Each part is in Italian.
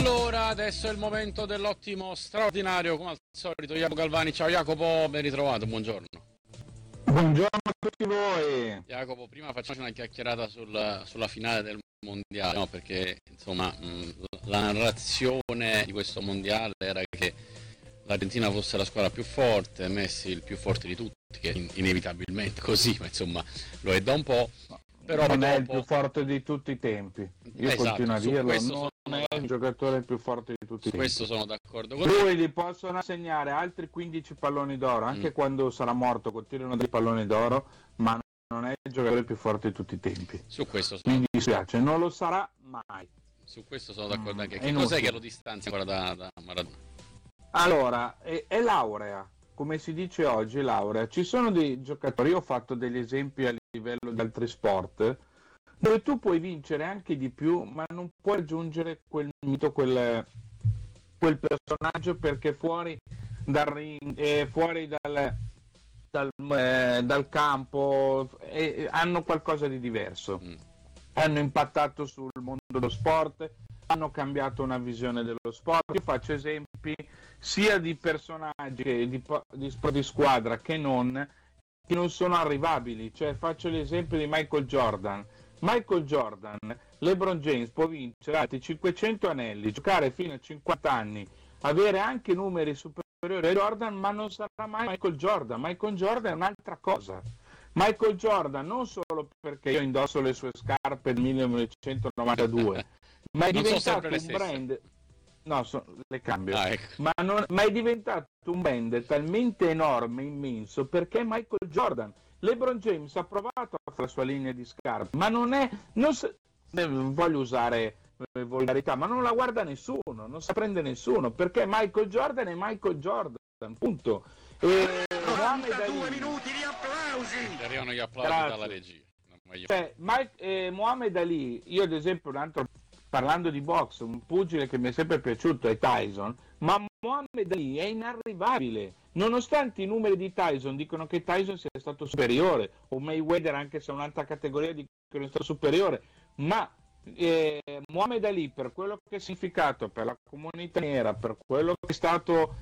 Allora, adesso è il momento dell'ottimo straordinario, come al solito, Jacopo Galvani. Ciao Jacopo, ben ritrovato, buongiorno. Buongiorno a tutti voi. Jacopo, prima facciamo una chiacchierata sulla finale del mondiale, no? Perché insomma la narrazione di questo mondiale era che l'Argentina fosse la squadra più forte, Messi il più forte di tutti, che è inevitabilmente così, ma insomma lo è da un po'. Però non dopo... è il più forte di tutti i tempi. Io continuo a dirlo, non è il giocatore più forte di tutti i tempi. Questo sono d'accordo con lui. Gli possono assegnare altri 15 palloni d'oro, anche quando sarà morto continuano dei palloni d'oro, ma non è il giocatore più forte di tutti i tempi. Su questo mi dispiace, non lo sarà mai. Su questo sono d'accordo anche. Che cos'è che lo distanzia ancora da Maradona? Allora, è laurea. Come si dice oggi, laurea. Ci sono dei giocatori, io ho fatto degli esempi a livello di altri sport, dove tu puoi vincere anche di più, ma non puoi raggiungere quel mito, quel personaggio, perché fuori dal ring, fuori dal campo, hanno qualcosa di diverso. Hanno impattato sul mondo dello sport, hanno cambiato una visione dello sport. Io faccio esempi sia di personaggi che di sport di squadra che non sono arrivabili. Cioè, faccio l'esempio di Michael Jordan. LeBron James può vincere altri 500 anelli, giocare fino a 50 anni, avere anche numeri superiori a Jordan, ma non sarà mai Michael Jordan. Michael Jordan è un'altra cosa. Michael Jordan non solo perché io indosso le sue scarpe del 1992, ma è diventato un brand. No, le cambio. Ecco. Ma è diventato un brand talmente enorme, immenso, perché Michael Jordan. LeBron James ha provato a fare la sua linea di scarpe, ma non voglio usare volgarità, ma non la guarda nessuno, non sa prende nessuno, perché Michael Jordan è Michael Jordan, punto. E 92 minuti di applausi! Arrivano gli applausi dalla regia. Muhammad Ali, io ad esempio, parlando di box, un pugile che mi è sempre piaciuto è Tyson, ma Muhammad Ali è inarrivabile, nonostante i numeri di Tyson dicono che Tyson sia stato superiore, o Mayweather, anche se è un'altra categoria, dicono che è stato superiore, ma Muhammad Ali, per quello che è significato per la comunità nera, per quello che è stato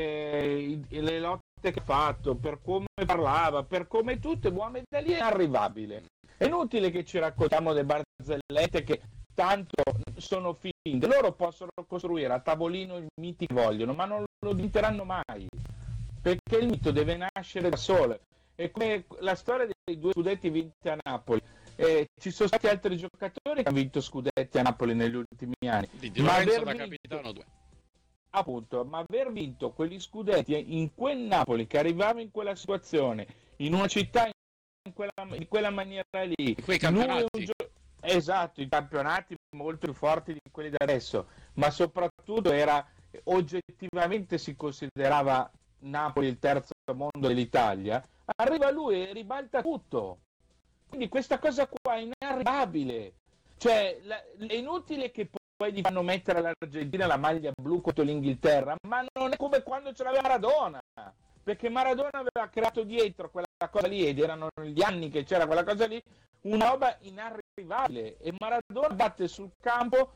le lotte che ha fatto, per come parlava, per come tutto, Muhammad Ali è inarrivabile. È inutile che ci raccontiamo le barzellette che tanto sono finte, loro possono costruire a tavolino i miti che vogliono, ma non lo diventeranno mai, perché il mito deve nascere da solo. È come la storia dei 2 scudetti vinti a Napoli. Ci sono stati altri giocatori che hanno vinto scudetti a Napoli negli ultimi anni, Di Lorenzo da capitano 2. Appunto, ma aver vinto quegli scudetti in quel Napoli che arrivava in quella situazione, in una città in quella maniera lì, quei campionati. Esatto, i campionati molto più forti di quelli da adesso, ma soprattutto oggettivamente si considerava Napoli il terzo mondo dell'Italia. Arriva lui e ribalta tutto. Quindi questa cosa qua è inarrivabile. Cioè, è inutile che poi gli fanno mettere all'Argentina la maglia blu contro l'Inghilterra, ma non è come quando ce l'aveva Maradona, perché Maradona aveva creato dietro quella cosa lì, ed erano gli anni che c'era quella cosa lì, una roba inarrivabile, e Maradona batte sul campo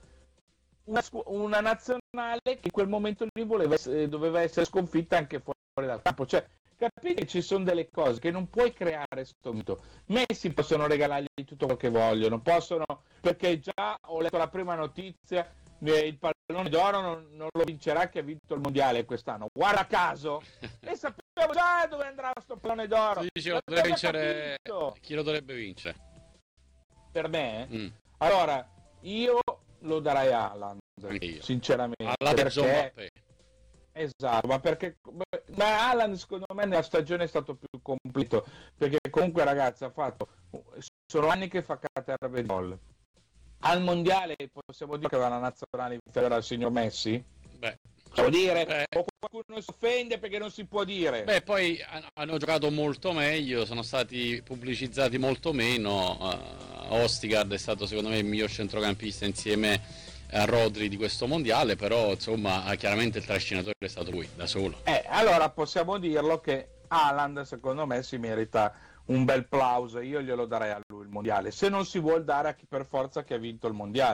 una nazionale che in quel momento lì doveva essere sconfitta anche fuori dal campo. Cioè, capite che ci sono delle cose che non puoi creare sto mito. Messi possono regalargli tutto quello che vogliono, perché già ho letto la prima notizia, il pallone d'oro non lo vincerà chi ha vinto il mondiale quest'anno, guarda caso, e sapevo già dove andrà sto pallone d'oro. Chi lo dovrebbe vincere? Per me? Allora, io lo darei a Haaland, sinceramente, perché... Esatto, ma perché Haaland secondo me nella stagione è stato più completo, perché comunque ragazzi sono anni che fa caterve gol. Al mondiale possiamo dire che aveva una nazionale inferiore al signor Messi? Può dire? O qualcuno si offende perché non si può dire? Poi hanno giocato molto meglio, sono stati pubblicizzati molto meno. Ostigard è stato secondo me il miglior centrocampista insieme a Rodri di questo mondiale, però insomma chiaramente il trascinatore è stato lui da solo. Allora possiamo dirlo che Haaland secondo me si merita un bel plauso, io glielo darei a lui il mondiale, se non si vuol dare a chi per forza che ha vinto il mondiale.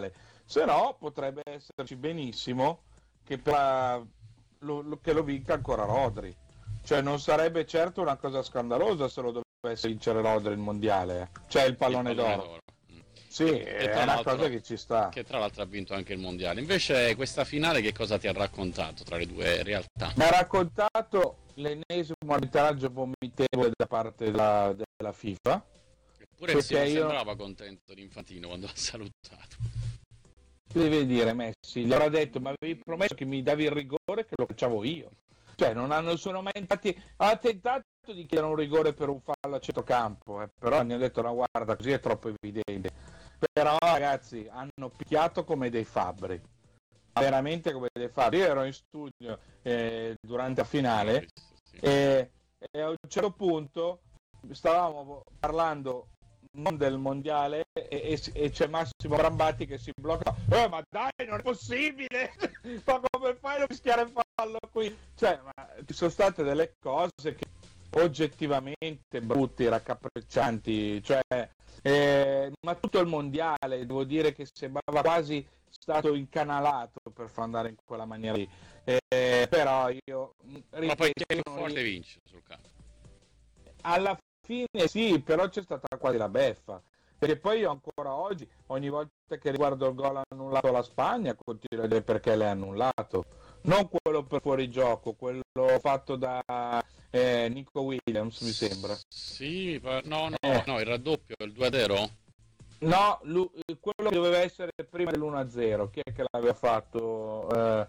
Se no potrebbe esserci benissimo che, che lo vinca ancora Rodri, cioè non sarebbe certo una cosa scandalosa se lo dovesse vincere Rodri il mondiale, cioè il pallone d'oro. Sì, è una cosa che ci sta. Che tra l'altro ha vinto anche il mondiale. Invece questa finale che cosa ti ha raccontato tra le due realtà? Mi ha raccontato l'ennesimo arbitraggio vomitevole da parte della FIFA. Eppure non sembrava contento di Infantino quando l'ha salutato. Deve dire Messi, gli avrà detto: ma avevi promesso che mi davi il rigore, che lo facciamo io. Cioè non sono mai andati. Ha tentato di chiedere un rigore per un fallo a centrocampo, però mi hanno detto: no, guarda, così è troppo evidente. Però ragazzi, hanno picchiato come dei fabbri, veramente come dei fabbri. Io ero in studio durante la finale e a un certo punto stavamo parlando non del mondiale e c'è Massimo Brambati che si blocca. Ma dai, non è possibile! Ma come fai a fischiare il fallo qui? Cioè, ma ci sono state delle cose che oggettivamente brutti, raccapriccianti, cioè ma tutto il mondiale devo dire che sembrava quasi stato incanalato per far andare in quella maniera lì, però io ripeto, ma poi che forte vince sul campo alla fine sì, però c'è stata quasi la beffa, perché poi io ancora oggi ogni volta che riguardo il gol annullato alla Spagna continuo a dire perché l'hai annullato, non quello per fuorigioco, quello fatto da Nico Williams mi sembra. Sì, no, il raddoppio, il 2-0. No, quello che doveva essere prima dell'1-0, chi è che l'aveva fatto?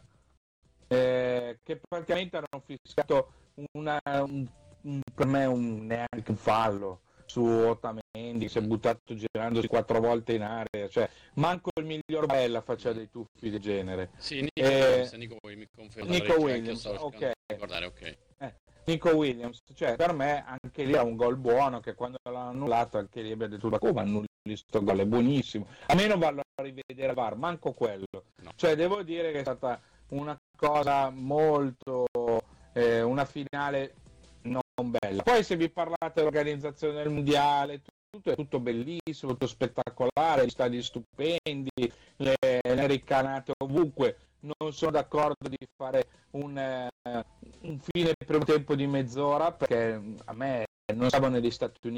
Che praticamente hanno fischiato per me neanche un fallo su Otamendi, si è buttato girandosi 4 volte in area, cioè manco il miglior Bella faceva dei tuffi del genere. Sì, Nico mi conferma. Nico Williams, ok. Nico Williams, cioè per me anche lì è un gol buono, che quando l'hanno annullato anche lì abbia detto: ma come annulli sto gol, è buonissimo, a me non vanno a rivedere a VAR, manco quello, no. Cioè devo dire che è stata una cosa molto una finale non bella. Poi se vi parlate dell'organizzazione del mondiale, è tutto bellissimo, tutto spettacolare, gli stadi stupendi, le riccanate ovunque. Non sono d'accordo di fare un fine primo tempo di mezz'ora, perché a me non siamo negli Stati Uniti